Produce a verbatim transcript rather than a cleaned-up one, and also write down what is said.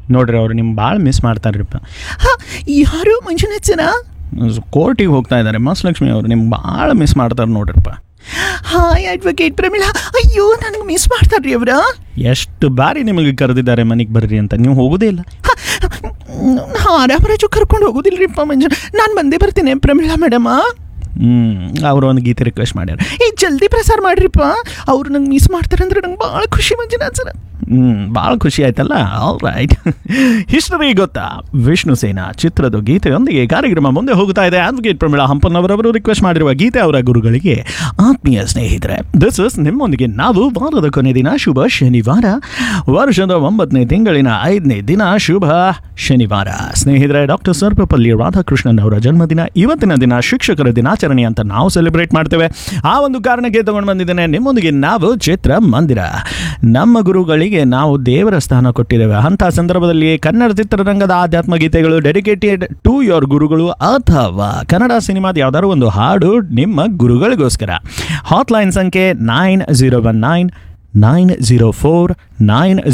ನೋಡ್ರಿ ಅವ್ರು ನಿಮ್ಮ ಭಾಳ ಮಿಸ್ ಮಾಡ್ತಾರ್ರಿಪ್ಪ. ಹಾಂ, ಯಾರು ಮಂಜುನಾಥ್ ಜನ? ಕೋರ್ಟಿಗೆ ಹೋಗ್ತಾ ಇದ್ದಾರೆ ಮಹಾಲಕ್ಷ್ಮಿ ಅವರು, ನಿಮ್ಗೆ ಭಾಳ ಮಿಸ್ ಮಾಡ್ತಾರೆ ನೋಡ್ರಿಪ್ಪ. Hi advocate Pramila. ಅಯ್ಯೋ, ನನಗೆ ಮಿಸ್ ಮಾಡ್ತಾರ್ರಿ ಅವರ. ಎಷ್ಟು ಬಾರಿ ನಿಮಗೆ ಕರೆದಿದ್ದಾರೆ ಮನೆಗೆ ಬರ್ರಿ ಅಂತ, ನೀವು ಹೋಗೋದೇ ಇಲ್ಲ. ಆರಾಮರಾಜು ಕರ್ಕೊಂಡು ಹೋಗೋದಿಲ್ರಿಪ್ಪ ಮಂಜು, ನಾನು ಬಂದೇ ಬರ್ತೀನಿ ಪ್ರಮೀಳಾ ಮೇಡಮ. ಹ್ಞೂ ಅವರು ಒಂದು ಗೀತೆ ರಿಕ್ವೆಸ್ಟ್ ಮಾಡ್ಯಾರ. ಏ ಜಲ್ದಿ ಪ್ರಸಾರ ಮಾಡ್ರಿಪ್ಪ, ಅವ್ರು ನಂಗೆ ಮಿಸ್ ಮಾಡ್ತಾರಂದ್ರೆ ನಂಗೆ ಭಾಳ ಖುಷಿ ಮಂಜುನಾಥ್ ಸರ. ಹ್ಞೂ ಭಾಳ ಖುಷಿ ಆಯ್ತಲ್ಲ. All right. ಹಿಸ್ಟರಿ ಗೊತ್ತಾ ವಿಷ್ಣು ಸೇನಾ ಚಿತ್ರದ ಗೀತೆಯೊಂದಿಗೆ ಕಾರ್ಯಕ್ರಮ ಮುಂದೆ ಹೋಗ್ತಾ ಇದೆ. ಅಡ್ವೊಕೇಟ್ ಪ್ರಮೀಳಾ ಹಂಪನ್ನವರವರು ರಿಕ್ವೆಸ್ಟ್ ಮಾಡಿರುವ ಗೀತೆ ಅವರ ಗುರುಗಳಿಗೆ. ಆತ್ಮೀಯ ಸ್ನೇಹಿತರೆ, ದಿಸ್ ಇಸ್ ನಿಮ್ಮೊಂದಿಗೆ ನಾವು ವಾರದ ಕೊನೆ ದಿನ ಶುಭ ಶನಿವಾರ, ವರ್ಷದ ಒಂಬತ್ತನೇ ತಿಂಗಳಿನ ಐದನೇ ದಿನ ಶುಭ ಶನಿವಾರ. ಸ್ನೇಹಿತರೆ, ಡಾಕ್ಟರ್ ಸರ್ವಪಲ್ಲಿ ರಾಧಾಕೃಷ್ಣನ್ ಅವರ ಜನ್ಮದಿನ ಇವತ್ತಿನ ದಿನ ಶಿಕ್ಷಕರ ದಿನಾಚರಣೆ ಅಂತ ನಾವು ಸೆಲೆಬ್ರೇಟ್ ಮಾಡ್ತೇವೆ. ಆ ಒಂದು ಕಾರಣಕ್ಕೆ ತಗೊಂಡು ಬಂದಿದ್ದೇನೆ ನಿಮ್ಮೊಂದಿಗೆ ನಾವು ಚಿತ್ರ ಮಂದಿರ. ನಮ್ಮ ಗುರುಗಳಿಗೆ ನಾವು ದೇವರ ಸ್ಥಾನ ಕೊಟ್ಟಿದ್ದೇವೆ. ಅಂಥ ಸಂದರ್ಭದಲ್ಲಿ ಕನ್ನಡ ಚಿತ್ರರಂಗದ ಆಧ್ಯಾತ್ಮ ಗೀತೆಗಳು ಡೆಡಿಕೇಟೆಡ್ ಟು ಯೋರ್ ಗುರುಗಳು ಅಥವಾ ಕನ್ನಡ ಸಿನಿಮಾದ ಯಾವ್ದಾದ್ರು ಒಂದು ಹಾಡು ನಿಮ್ಮ ಗುರುಗಳಿಗೋಸ್ಕರ. ಹಾಟ್ಲೈನ್ ಸಂಖ್ಯೆ nine zero one nine nine zero four nine